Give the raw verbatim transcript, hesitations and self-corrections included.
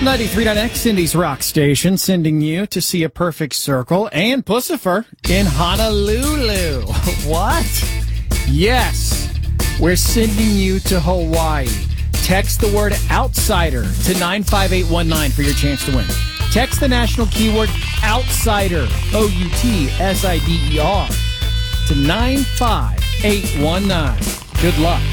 ninety-three point X, Cindy's rock station, sending you to see a perfect circle and Pussifer in Honolulu. What? Yes, we're sending you to Hawaii. Text the word outsider to nine five eight one nine for your chance to win. Text the national keyword outsider, O U T S I D E R, to nine five eight one nine. Good luck.